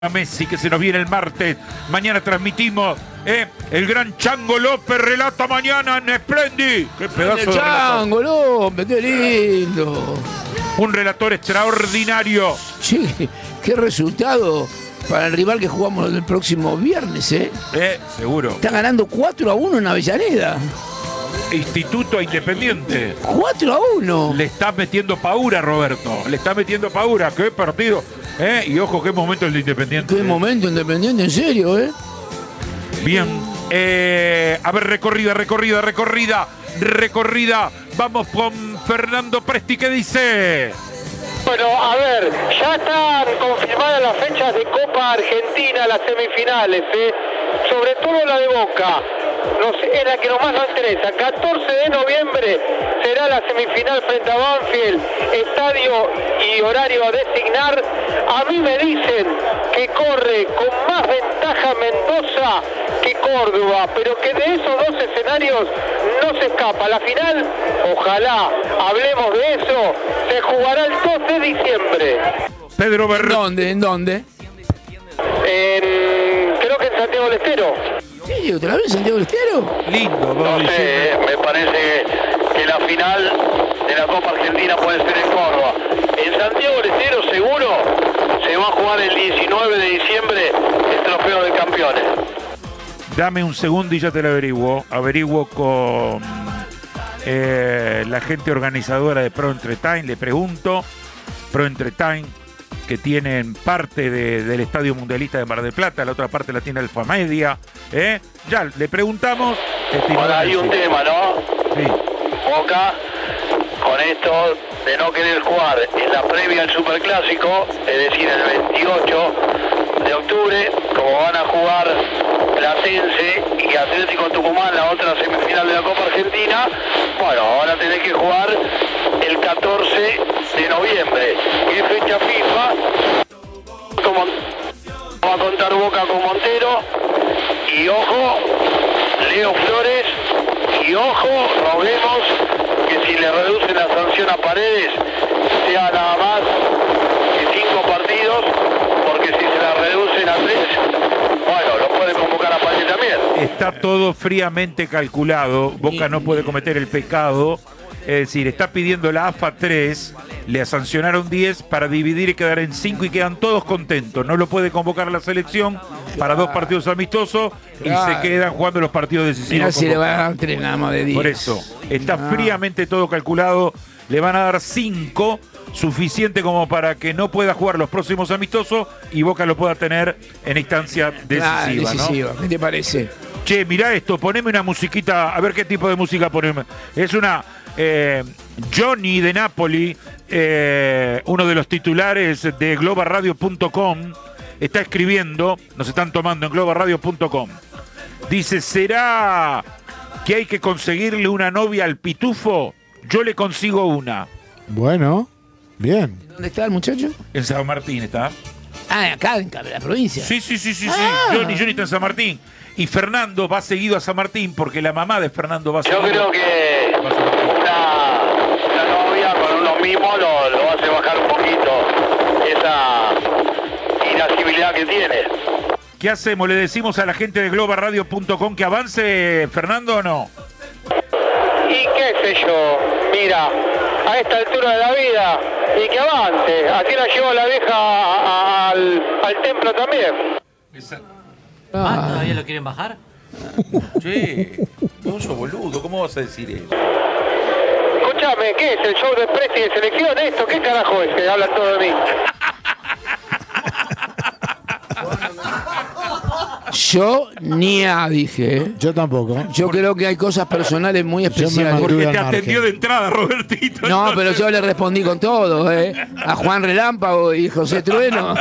a Messi, que se nos viene el martes. Mañana transmitimos el gran Chango López relata mañana en Splendid. ¡Qué pedazo de Chango López, qué lindo! Un relator extraordinario. Che, qué resultado para el rival que jugamos el próximo viernes, ¿eh? Seguro. Está ganando 4-1 en Avellaneda. Instituto a Independiente. 4-1. Le está metiendo paura, Roberto. Le está metiendo paura. Qué partido. Y ojo, qué momento el de Independiente. Qué momento Independiente, en serio, ¿eh? Bien. A ver, recorrida. Vamos con Fernando Presti, ¿qué dice? Bueno, a ver, ya están confirmadas las fechas de Copa Argentina, las semifinales, sobre todo la de Boca. Es la que nomás nos interesa. 14 de noviembre será la semifinal frente a Banfield. Estadio y horario a designar. A mí me dicen que corre con más ventaja Mendoza que Córdoba, pero que de esos dos escenarios no se escapa. La final, ojalá hablemos de eso, se jugará el 2 de diciembre. Pedro Berrón. ¿En dónde? Creo que en Santiago del Estero. Sí, ¿otra vez Santiago del Estero? Lindo, No sé, me parece que la final de la Copa Argentina puede ser en Córdoba. En Santiago del Estero seguro se va a jugar el 19 de diciembre el Trofeo de Campeones. Dame un segundo y ya te lo averiguo. Averiguo con la gente organizadora de Pro Entertain. Le pregunto, Pro Entertain, que tienen parte del Estadio Mundialista de Mar del Plata, la otra parte la tiene Alfa Media. Ya le preguntamos. Ahora hay un tema, ¿no? Sí. Boca, con esto de no querer jugar en la previa al Superclásico, es decir, el 28 de octubre, como van a jugar Platense y Atlético Tucumán, la otra semifinal de la Copa Argentina, bueno, ahora tenés que jugar el 14 de noviembre. ¿Qué fecha FIFA? Como va a contar Boca con Montero. Y ojo, Leo Flores. Y ojo, roguemos que si le reducen la sanción a Paredes, sea nada más que 5 partidos, porque si se la reducen a 3, bueno, lo puede convocar a Paredes también. Está todo fríamente calculado. Boca no puede cometer el pecado. Es decir, está pidiendo la AFA 3, le sancionaron 10 para dividir y quedar en 5 y quedan todos contentos. No lo puede convocar la selección para 2 partidos amistosos y se quedan jugando los partidos decisivos. Mirá si le van a dar 3 nada más de 10. Por eso, está fríamente todo calculado. Le van a dar 5, suficiente como para que no pueda jugar los próximos amistosos y Boca lo pueda tener en instancia decisiva, ¿no? ¿Qué te parece? Che, mirá esto, poneme una musiquita, a ver qué tipo de música poneme. Es una Johnny de Napoli, uno de los titulares de globalradio.com, está escribiendo, nos están tomando en globalradio.com. Dice, ¿será que hay que conseguirle una novia al pitufo? Yo le consigo una. Bueno, bien. ¿Dónde está el muchacho? En San Martín está. Ah, acá en la provincia. Sí. Johnny está en San Martín. Y Fernando va seguido a San Martín porque la mamá de Fernando va seguido. Yo creo que una novia con unos mimos lo hace bajar un poquito esa irascibilidad que tiene. ¿Qué hacemos? ¿Le decimos a la gente de globalradio.com que avance, Fernando, o no? Y qué sé yo, mira, a esta altura de la vida, y que avance. Así la llevo la vieja al templo también. ¿Todavía lo quieren bajar? Che, vos sos boludo, ¿cómo vas a decir eso? Escúchame, ¿qué es el show de Presti de selección esto? ¿Qué carajo es que hablan todo de mí? Yo ni dije, ¿eh? Yo tampoco. Yo creo que hay cosas personales muy especiales. Porque al te margen. atendió de entrada, Robertito. No, entonces... pero yo le respondí con todo, ¿eh? A Juan Relámpago y José Trueno.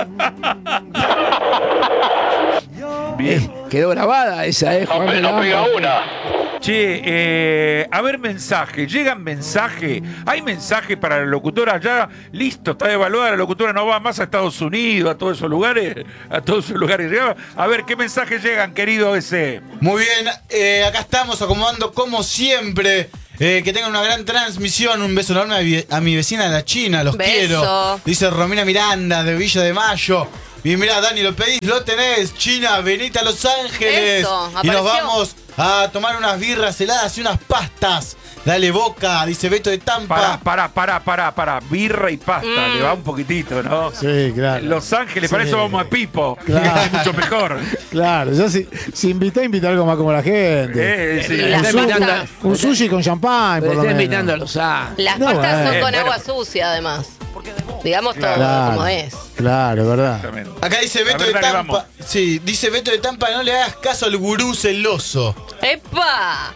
Bien. Quedó grabada esa, Juan No pega Relámpago. una. Che, a ver mensajes, llegan mensajes, hay mensajes para la locutora ya, listo, está evaluada, la locutora no va más a Estados Unidos, a todos esos lugares, llega. A ver, ¿qué mensajes llegan, querido ese? Muy bien, acá estamos acomodando como siempre. Que tengan una gran transmisión. Un beso enorme a mi vecina de la China, los Beso. quiero. Dice Romina Miranda de Villa de Mayo. Y mirá, Dani, lo pedís, lo tenés. China, venite a Los Ángeles. Eso, y nos apareció. vamos a tomar unas birras heladas y unas pastas. Dale Boca, dice Beto de Tampa. Pará. Birra y pasta. Le va un poquitito, ¿no? Sí, claro. Los Ángeles, Sí. para eso vamos a Pipo. Claro. Es mucho mejor. Claro, yo si invita algo más como la gente. Sí. La Un, pasta- un sushi con champán, Pero por lo está menos. invitando a los ángeles. Las No, pastas son bueno. con agua sucia, además. Digamos todo Claro, como es. claro, es verdad. Exactamente. Acá dice Beto A ver, de dale, Tampa. vamos. Sí, dice Beto de Tampa, no le hagas caso al gurú celoso. ¡Epa!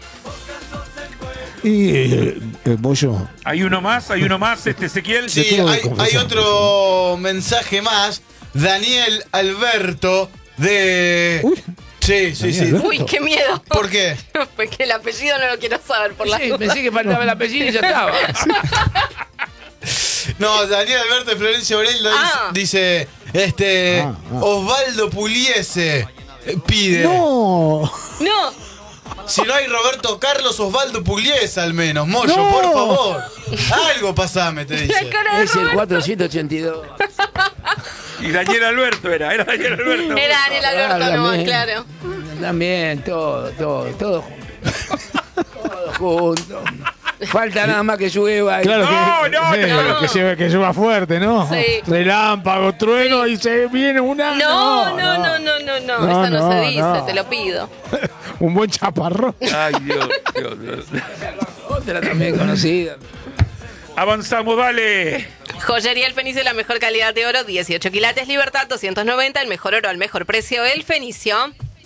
Y el bollo. Hay uno más, Ezequiel. Sí, tengo que hay confesar. otro mensaje más. Daniel Alberto de. Uy. Sí. Daniel Alberto. Uy, qué miedo. ¿Por qué? Porque el apellido no lo quiero saber por la Sí, duda. pensé que faltaba el apellido y ya estaba. No, Daniel Alberto de Florencia Aurel lo Ah. dice, Osvaldo Puliese pide. No. No, Si no hay Roberto Carlos, Osvaldo Pugliese al menos. Moyo, No. por favor. Algo pasame, te la dice. cara de Es el Roberto. 482. Y Daniel Alberto era Daniel Alberto. Era Daniel Alberto, no, También. claro. También, todo junto. Todo junto. Falta nada más que llueva. Claro No, que llueva fuerte, ¿no? Sí. Relámpago, trueno y se viene una. No, eso no se dice, no. te lo pido. Un buen chaparrón. Ay, Dios. Otra también conocida. Avanzamos, dale. Joyería El Fenicio, la mejor calidad de oro, 18 quilates, Libertad 290, el mejor oro al mejor precio, El Fenicio.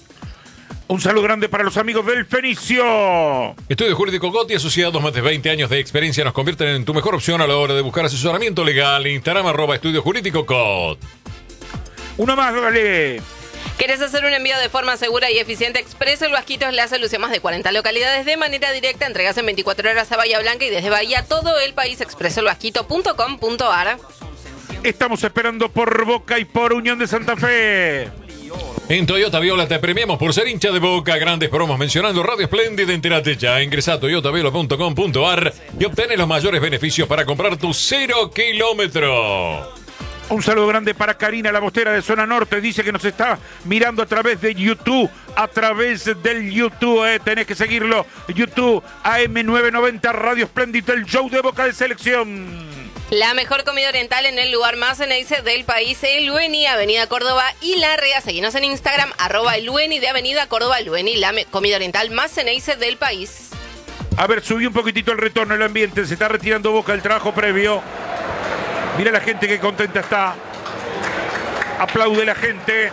Un saludo grande para los amigos del Fenicio. Estudio Jurídico Gotti, asociados, más de 20 años de experiencia nos convierten en tu mejor opción a la hora de buscar asesoramiento legal. Instagram @Estudio Jurídico Cot. Uno más, dale. ¿Querés hacer un envío de forma segura y eficiente? Expreso El Vasquito es la solución. Más de 40 localidades de manera directa. Entregas en 24 horas a Bahía Blanca y desde Bahía todo el país. expresoelvasquito.com.ar. Estamos esperando por Boca y por Unión de Santa Fe. En Toyota Viola te premiamos por ser hincha de Boca. Grandes promos mencionando Radio Espléndida. Entérate ya. Ingresa a toyotaviola.com.ar y obtén los mayores beneficios para comprar tu 0 kilómetro. Un saludo grande para Karina, la bostera de Zona Norte. Dice que nos está mirando a través de YouTube. A través del YouTube, tenés que seguirlo. YouTube, AM990, Radio Espléndida, el show de Boca de Selección. La mejor comida oriental en el lugar más ceneice del país, El Lueni, Avenida Córdoba y Larrea. Seguinos en Instagram, @El Lueni de Avenida Córdoba, El Lueni, la comida oriental más ceneice del país. A ver, subí un poquitito el retorno, el ambiente. Se está retirando Boca del trabajo previo. Mira la gente que contenta está. Aplaude la gente.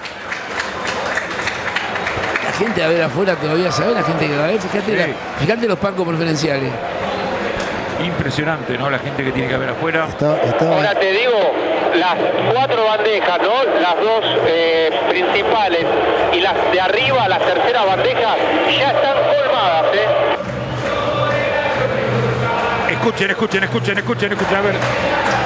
La gente a ver afuera todavía, ¿sabes? La gente que va a ver, fíjate, Sí. fíjate los bancos preferenciales. Impresionante, ¿no? La gente que tiene que haber afuera. Ahora te digo, las 4 bandejas, ¿no? Las dos principales y las de arriba, las terceras bandejas, ya están colmadas, Escuchen. A ver.